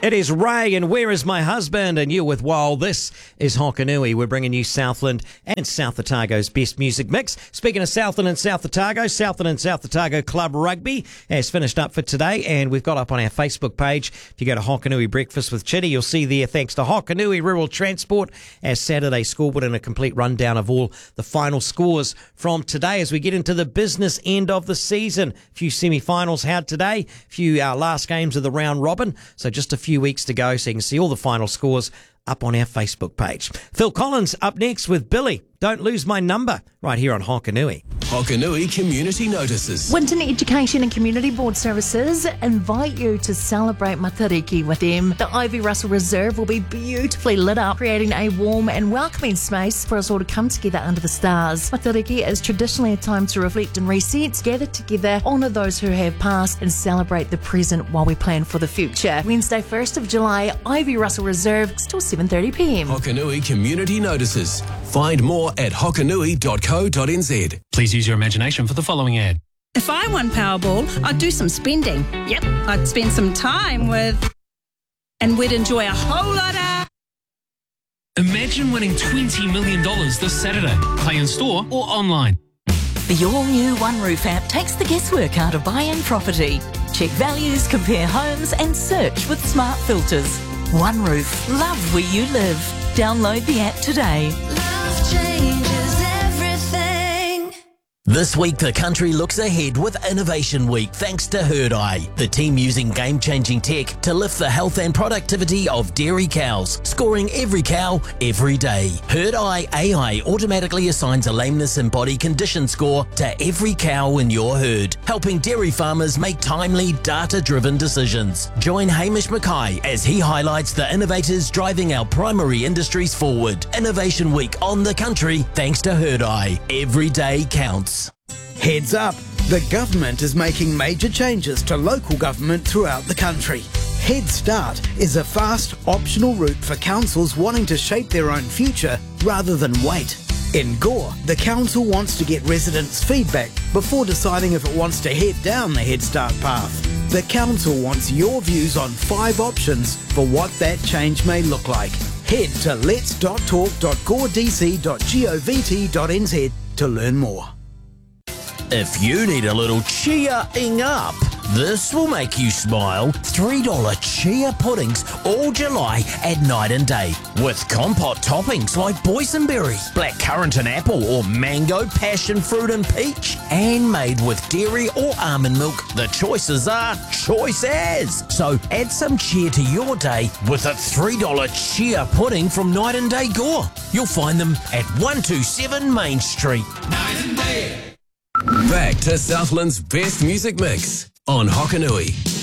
It is Ray and Where Is My Husband? And you're with Wild. This is Hokanui. We're bringing you Southland and South Otago's best music mix. Speaking of Southland and South Otago Club Rugby has finished up for today, and we've got up on our Facebook page. If you go to Hokanui Breakfast with Chitty, you'll see there, thanks to Hokanui Rural Transport, our Saturday scoreboard and a complete rundown of all the final scores from today as we get into the business end of the season. A few semi-finals held today, a few last games of the round robin, so just a few weeks to go, so you can see all the final scores up on our Facebook page. Phil Collins up next with Billy, Don't Lose My Number, right here on Hokanui. Hokanui Community Notices. Winton Education and Community Board Services invite you to celebrate Matariki with them. The Ivy Russell Reserve will be beautifully lit up, creating a warm and welcoming space for us all to come together under the stars. Matariki is traditionally a time to reflect and reset, gather together, honour those who have passed and celebrate the present while we plan for the future. Wednesday 1st of July, Ivy Russell Reserve till 7:30pm. Hokanui Community Notices. Find more at hokanui.co.nz. Please use your imagination for the following ad. If I won Powerball, I'd do some spending. Yep, I'd spend some time with... and we'd enjoy a whole lot of... Imagine winning $20 million this Saturday. Play in store or online. The all-new One Roof app takes the guesswork out of buying property. Check values, compare homes and search with smart filters. One Roof. Love where you live. Download the app today. Love changes everything. This week, the country looks ahead with Innovation Week thanks to Herd Eye, the team using game-changing tech to lift the health and productivity of dairy cows, scoring every cow every day. Herd Eye AI automatically assigns a lameness and body condition score to every cow in your herd, helping dairy farmers make timely, data-driven decisions. Join Hamish Mackay as he highlights the innovators driving our primary industries forward. Innovation Week on the country thanks to Herd Eye. Every day counts. Heads up, the government is making major changes to local government throughout the country. Head Start is a fast, optional route for councils wanting to shape their own future rather than wait. In Gore, the council wants to get residents' feedback before deciding if it wants to head down the Head Start path. The council wants your views on 5 options for what that change may look like. Head to lets.talk.goredc.govt.nz to learn more. If you need a little cheering up, this will make you smile. $3 chia puddings all July at Night and Day. With compote toppings like boysenberry, blackcurrant and apple, or mango, passion fruit and peach. And made with dairy or almond milk, the choices are choice as. So add some cheer to your day with a $3 chia pudding from Night and Day Gore. You'll find them at 127 Main Street. Night and Day. Back to Southland's best music mix on Hokanui.